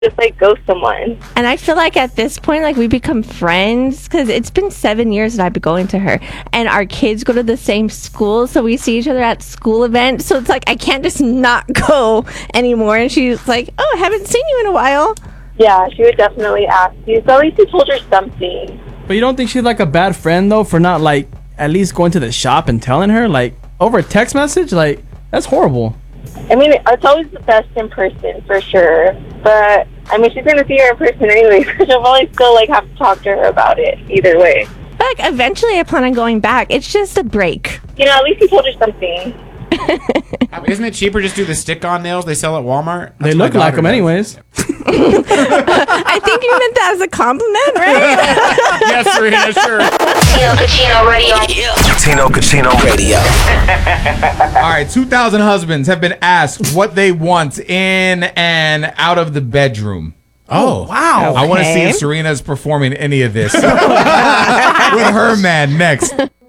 just like ghost someone. And I feel like at this point, like we become friends because it's been 7 years that I've been going to her, and our kids go to the same school, so we see each other at school events. So it's like I can't just not go anymore. And she's like, "Oh, I haven't seen you in a while." Yeah, she would definitely ask you. So at least you told her something. But you don't think she's like a bad friend though for not like at least going to the shop and telling her like over a text message? Like that's horrible. I mean, it's always the best in person for sure. But I mean, she's gonna see her in person anyway, so she'll probably still like have to talk to her about it either way. But like eventually, I plan on going back. It's just a break. You know, at least you told her something. Isn't it cheaper just do the stick-on nails they sell at Walmart? They look like them anyways. I think you meant that as a compliment, right? Yes, Serena, sure. Tino Cucino Radio. Tino Cucino Radio. All right, 2,000 husbands have been asked what they want in and out of the bedroom. Oh, wow. I want to see Okay. if Serena's performing any of this with her man next.